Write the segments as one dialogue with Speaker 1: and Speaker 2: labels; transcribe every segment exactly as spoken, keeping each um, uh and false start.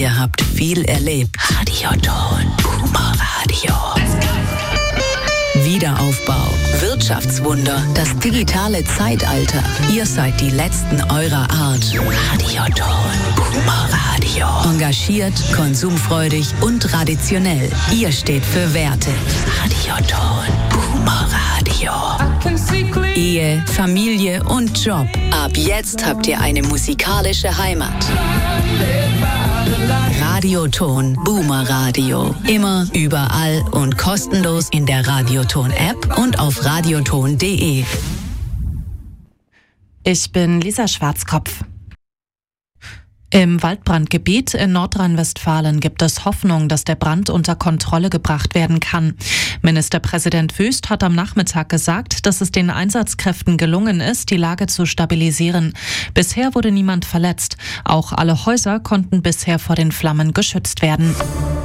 Speaker 1: Ihr habt viel erlebt. Radioton. Puma Radio. Wiederaufbau. Wirtschaftswunder. Das digitale Zeitalter. Ihr seid die Letzten eurer Art. Radioton. Puma Radio. Engagiert, konsumfreudig und traditionell. Ihr steht für Werte. Radioton. Puma Radio. Ehe, Familie und Job. Ab jetzt habt ihr eine musikalische Heimat. Radioton Boomer Radio. Immer, überall und kostenlos in der Radioton-App und auf radioton punkt de.
Speaker 2: Ich bin Lisa Schwarzkopf. Im Waldbrandgebiet in Nordrhein-Westfalen gibt es Hoffnung, dass der Brand unter Kontrolle gebracht werden kann. Ministerpräsident Wüst hat am Nachmittag gesagt, dass es den Einsatzkräften gelungen ist, die Lage zu stabilisieren. Bisher wurde niemand verletzt. Auch alle Häuser konnten bisher vor den Flammen geschützt werden.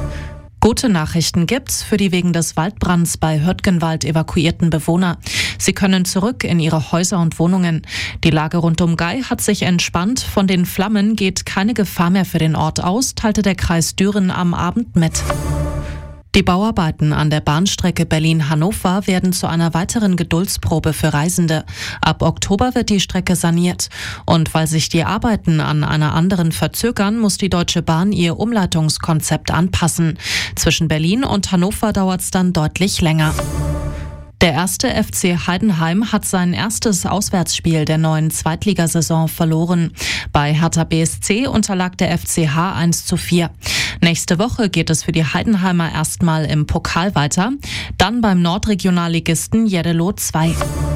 Speaker 2: Gute Nachrichten gibt's für die wegen des Waldbrands bei Hürtgenwald evakuierten Bewohner. Sie können zurück in ihre Häuser und Wohnungen. Die Lage rund um Gei hat sich entspannt. Von den Flammen geht keine Gefahr mehr für den Ort aus, teilte der Kreis Düren am Abend mit. Die Bauarbeiten an der Bahnstrecke Berlin-Hannover werden zu einer weiteren Geduldsprobe für Reisende. Ab Oktober wird die Strecke saniert. Und weil sich die Arbeiten an einer anderen verzögern, muss die Deutsche Bahn ihr Umleitungskonzept anpassen. Zwischen Berlin und Hannover dauert es dann deutlich länger. Der erste F C Heidenheim hat sein erstes Auswärtsspiel der neuen Zweitligasaison verloren. Bei Hertha B S C unterlag der F C H eins zu vier. Nächste Woche geht es für die Heidenheimer erstmal im Pokal weiter, dann beim Nordregionalligisten Jeddelo zwei.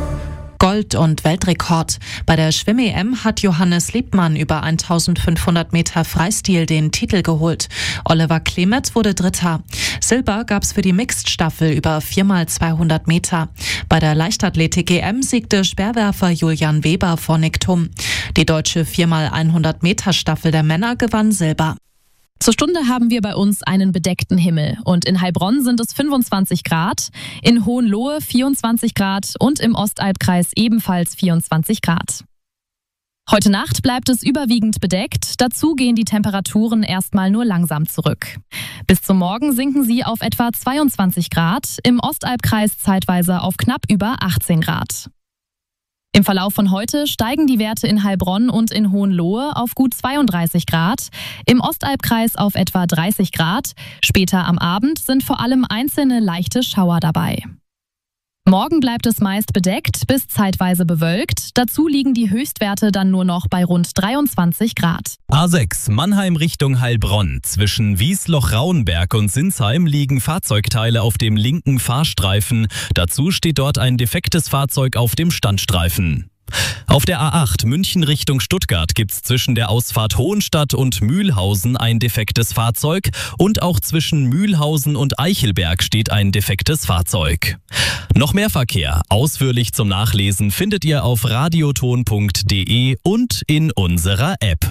Speaker 2: Gold- und Weltrekord. Bei der Schwimm-E M hat Johannes Liebmann über eintausendfünfhundert Meter Freistil den Titel geholt. Oliver Klemet wurde Dritter. Silber gab's für die Mixed-Staffel über vier mal zweihundert Meter. Bei der Leichtathletik-E M siegte Speerwerfer Julian Weber vor Nick Thum. Die deutsche vier mal hundert Meter Staffel der Männer gewann Silber.
Speaker 3: Zur Stunde haben wir bei uns einen bedeckten Himmel und in Heilbronn sind es fünfundzwanzig Grad, in Hohenlohe vierundzwanzig Grad und im Ostalbkreis ebenfalls vierundzwanzig Grad. Heute Nacht bleibt es überwiegend bedeckt, dazu gehen die Temperaturen erstmal nur langsam zurück. Bis zum Morgen sinken sie auf etwa zweiundzwanzig Grad, im Ostalbkreis zeitweise auf knapp über achtzehn Grad. Im Verlauf von heute steigen die Werte in Heilbronn und in Hohenlohe auf gut zweiunddreißig Grad, im Ostalbkreis auf etwa dreißig Grad. Später am Abend sind vor allem einzelne leichte Schauer dabei. Morgen bleibt es meist bedeckt bis zeitweise bewölkt. Dazu liegen die Höchstwerte dann nur noch bei rund dreiundzwanzig Grad.
Speaker 4: A sechs Mannheim Richtung Heilbronn. Zwischen Wiesloch-Rauenberg und Sinsheim liegen Fahrzeugteile auf dem linken Fahrstreifen. Dazu steht dort ein defektes Fahrzeug auf dem Standstreifen. Auf der A acht München Richtung Stuttgart gibt's zwischen der Ausfahrt Hohenstadt und Mühlhausen ein defektes Fahrzeug und auch zwischen Mühlhausen und Eichelberg steht ein defektes Fahrzeug. Noch mehr Verkehr, ausführlich zum Nachlesen, findet ihr auf radioton punkt de und in unserer App.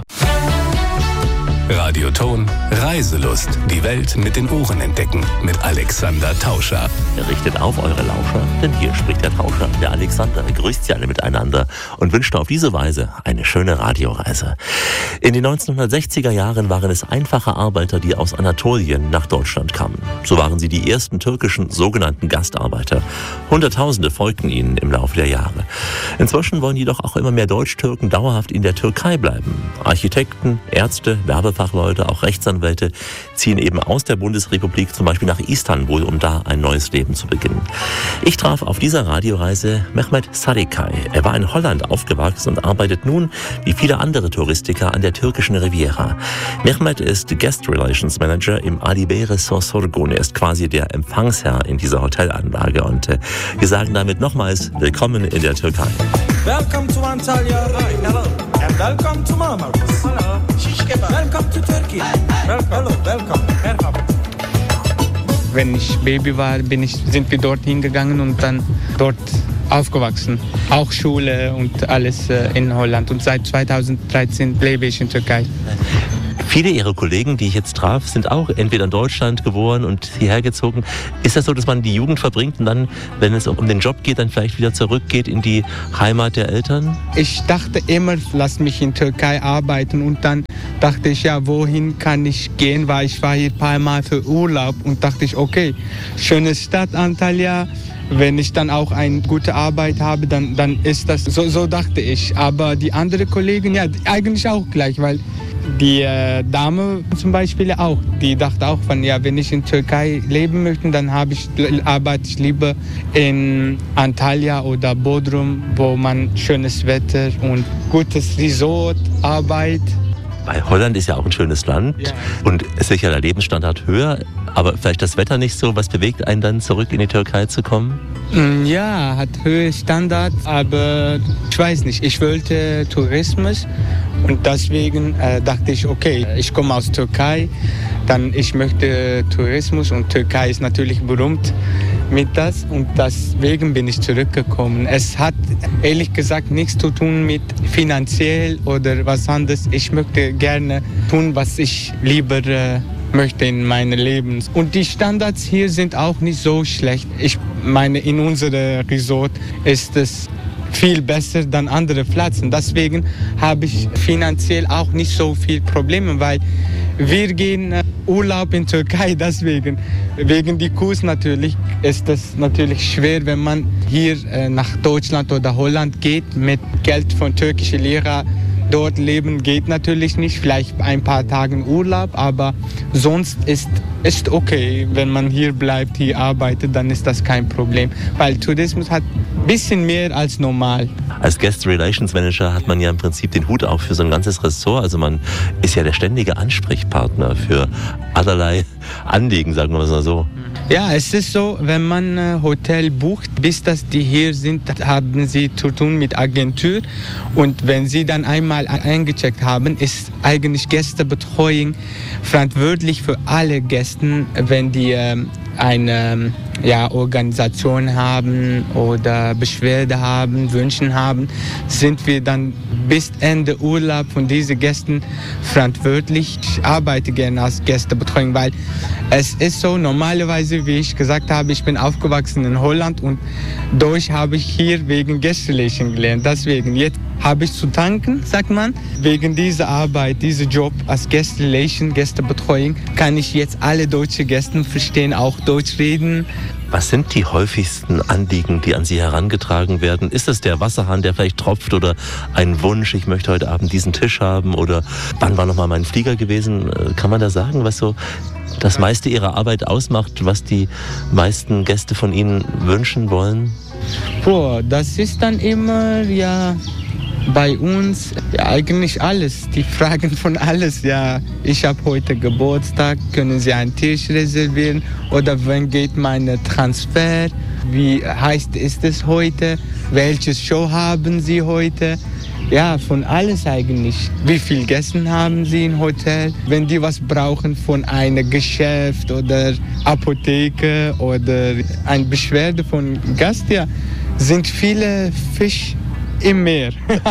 Speaker 5: Radioton Reiselust. Die Welt mit den Ohren entdecken. Mit Alexander Tauscher.
Speaker 6: Richtet auf eure Lauscher, denn hier spricht der Tauscher, der Alexander. Grüßt sie alle miteinander und wünscht auf diese Weise eine schöne Radioreise. In den neunzehnhundertsechziger Jahren waren es einfache Arbeiter, die aus Anatolien nach Deutschland kamen. So waren sie die ersten türkischen sogenannten Gastarbeiter. Hunderttausende folgten ihnen im Laufe der Jahre. Inzwischen wollen jedoch auch immer mehr Deutsch-Türken dauerhaft in der Türkei bleiben. Architekten, Ärzte, Werbefachleute, auch Rechtsanwälte ziehen eben aus der Bundesrepublik zum Beispiel nach Istanbul, um da ein neues Leben zu beginnen. Ich traf auf dieser Radioreise Mehmet Sarıkay. Er war in Holland aufgewachsen und arbeitet nun, wie viele andere Touristiker, an der türkischen Riviera. Mehmet ist Guest Relations Manager im Alibey Resort Sorgun. Er ist quasi der Empfangsherr in dieser Hotelanlage und äh, wir sagen damit nochmals willkommen in der Türkei.
Speaker 7: Welcome to Antalya. Hi, hello. And welcome to Marmaris. Hello. Welcome to Turkey. Welcome. Hello, welcome. Merhaba.
Speaker 8: Wenn ich Baby war, bin ich, sind wir dorthin gegangen und dann dort aufgewachsen. Auch Schule und alles in Holland. Und seit zweitausenddreizehn lebe ich in Türkei.
Speaker 6: Viele Ihrer Kollegen, die ich jetzt traf, sind auch entweder in Deutschland geboren und hierher gezogen. Ist das so, dass man die Jugend verbringt und dann, wenn es um den Job geht, dann vielleicht wieder zurückgeht in die Heimat der Eltern?
Speaker 8: Ich dachte immer, lass mich in Türkei arbeiten und dann dachte ich, ja, wohin kann ich gehen, weil ich war hier ein paar Mal für Urlaub und dachte ich, okay, schöne Stadt Antalya. Wenn ich dann auch eine gute Arbeit habe, dann, dann ist das, so, so dachte ich. Aber die anderen Kollegen, ja, eigentlich auch gleich, weil die äh, Dame zum Beispiel auch, die dachte auch von, ja, wenn ich in Türkei leben möchte, dann habe ich, arbeite ich lieber in Antalya oder Bodrum, wo man schönes Wetter und gutes Resort, Arbeit.
Speaker 6: Weil Holland ist ja auch ein schönes Land ja. Und sicher der Lebensstandard höher, aber vielleicht das Wetter nicht so. Was bewegt einen dann, zurück in die Türkei zu kommen?
Speaker 8: Ja, hat höhere Standards, aber ich weiß nicht, ich wollte Tourismus und deswegen äh, dachte ich, okay, ich komme aus Türkei, dann ich möchte Tourismus und Türkei ist natürlich berühmt mit das und deswegen bin ich zurückgekommen. Es hat ehrlich gesagt nichts zu tun mit finanziell oder was anderes. Ich möchte gerne tun, was ich lieber äh, möchte in meinem Leben. Und die Standards hier sind auch nicht so schlecht. Ich meine, in unserem Resort ist es viel besser dann andere Plätze. Deswegen habe ich finanziell auch nicht so viel Probleme, weil wir gehen äh, Urlaub in Türkei, deswegen. Wegen die Kurs natürlich ist es natürlich schwer, wenn man hier äh, nach Deutschland oder Holland geht mit Geld von türkischen Lehrer. Dort leben geht natürlich nicht, vielleicht ein paar Tage Urlaub, aber sonst ist es okay, wenn man hier bleibt, hier arbeitet, dann ist das kein Problem, weil Tourismus hat ein bisschen mehr als normal.
Speaker 6: Als Guest Relations Manager hat man ja im Prinzip den Hut auf für so ein ganzes Ressort, also man ist ja der ständige Ansprechpartner für allerlei Anliegen, sagen wir mal so.
Speaker 8: Ja, es ist so, wenn man ein Hotel bucht, bis dass die hier sind, haben sie zu tun mit Agentur. Und wenn sie dann einmal eingecheckt haben, ist eigentlich Gästebetreuung verantwortlich für alle Gäste, wenn die ähm, eine ja, Organisation haben oder Beschwerde haben, Wünsche haben, sind wir dann bis Ende Urlaub von diesen Gästen verantwortlich. Ich arbeite gerne als Gästebetreuung, weil es ist so, normalerweise, wie ich gesagt habe, ich bin aufgewachsen in Holland und Deutsch habe ich hier wegen Guest Relation gelernt. Deswegen, jetzt habe ich zu danken, sagt man. Wegen dieser Arbeit, dieser Job als Guest Relation, Gästebetreuung, kann ich jetzt alle deutschen Gäste verstehen, auch Deutsch reden.
Speaker 6: Was sind die häufigsten Anliegen, die an Sie herangetragen werden? Ist es der Wasserhahn, der vielleicht tropft oder ein Wunsch, ich möchte heute Abend diesen Tisch haben oder wann war noch mal mein Flieger gewesen? Kann man da sagen, was so das meiste Ihrer Arbeit ausmacht, was die meisten Gäste von Ihnen wünschen wollen?
Speaker 8: Boah, das ist dann immer, ja, bei uns ja, eigentlich alles. Die fragen von alles. Ja, ich habe heute Geburtstag, können Sie einen Tisch reservieren? Oder wann geht mein Transfer? Wie heißt ist es heute? Welche Show haben Sie heute? Ja, von alles eigentlich. Wie viele Gäste haben Sie im Hotel? Wenn die was brauchen von einem Geschäft oder Apotheke oder eine Beschwerde von Gast, ja, sind viele Fische im Meer.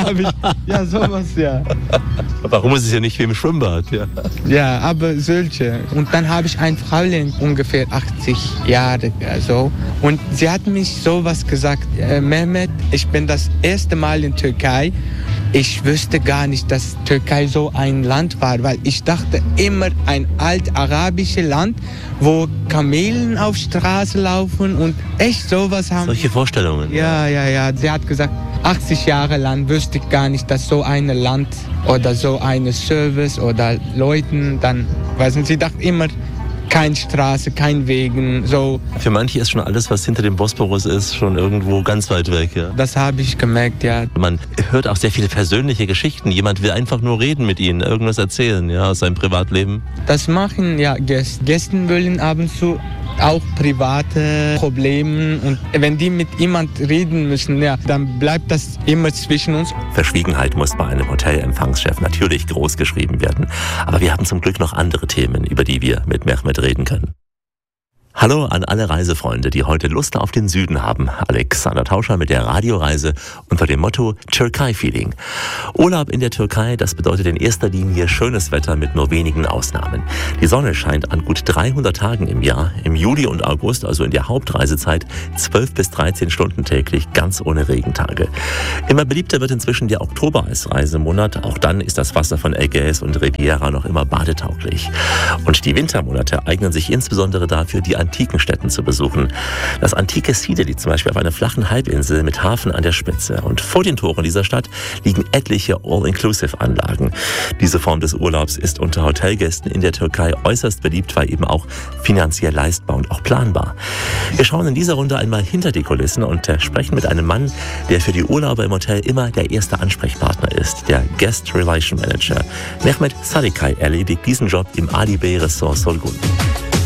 Speaker 8: Ja, sowas, ja.
Speaker 6: Warum ist es ja nicht wie im Schwimmbad? Ja,
Speaker 8: ja, aber solche. Und dann habe ich ein Fräulein, ungefähr achtzig Jahre so. Und sie hat mich sowas gesagt, äh, Mehmet, ich bin das erste Mal in Türkei. Ich wusste gar nicht, dass Türkei so ein Land war, weil ich dachte immer ein alt-arabisches Land, wo Kamelen auf Straße laufen und echt sowas haben.
Speaker 6: Solche Vorstellungen.
Speaker 8: Ja, ja, ja. Sie hat gesagt, achtzig Jahre lang wusste ich gar nicht, dass so ein Land oder so ein Service oder Leuten dann, weißt du, sie dachte immer, keine Straße, kein Wegen, so.
Speaker 6: Für manche ist schon alles, was hinter dem Bosporus ist, schon irgendwo ganz weit weg, ja.
Speaker 8: Das habe ich gemerkt, ja.
Speaker 6: Man hört auch sehr viele persönliche Geschichten. Jemand will einfach nur reden mit Ihnen, irgendwas erzählen, ja, aus seinem Privatleben.
Speaker 8: Das machen ja Gäste. Gäste wollen ab und zu auch private Probleme und wenn die mit jemand reden müssen, ja, dann bleibt das immer zwischen uns.
Speaker 6: Verschwiegenheit muss bei einem Hotelempfangschef natürlich groß geschrieben werden. Aber wir haben zum Glück noch andere Themen, über die wir mit Mehmet reden können. Hallo an alle Reisefreunde, die heute Lust auf den Süden haben. Alexander Tauscher mit der Radioreise unter dem Motto Türkei-Feeling. Urlaub in der Türkei, das bedeutet in erster Linie schönes Wetter mit nur wenigen Ausnahmen. Die Sonne scheint an gut dreihundert Tagen im Jahr. Im Juli und August, also in der Hauptreisezeit, zwölf bis dreizehn Stunden täglich, ganz ohne Regentage. Immer beliebter wird inzwischen der Oktober als Reisemonat. Auch dann ist das Wasser von Ägäis und Riviera noch immer badetauglich. Und die Wintermonate eignen sich insbesondere dafür, die antiken Städten zu besuchen. Das antike Side liegt zum Beispiel auf einer flachen Halbinsel mit Hafen an der Spitze. Und vor den Toren dieser Stadt liegen etliche All-Inclusive-Anlagen. Diese Form des Urlaubs ist unter Hotelgästen in der Türkei äußerst beliebt, weil eben auch finanziell leistbar und auch planbar. Wir schauen in dieser Runde einmal hinter die Kulissen und sprechen mit einem Mann, der für die Urlauber im Hotel immer der erste Ansprechpartner ist, der Guest Relation Manager. Mehmet Sarıkaya erledigt diesen Job im Ali Bey Resort Solgun.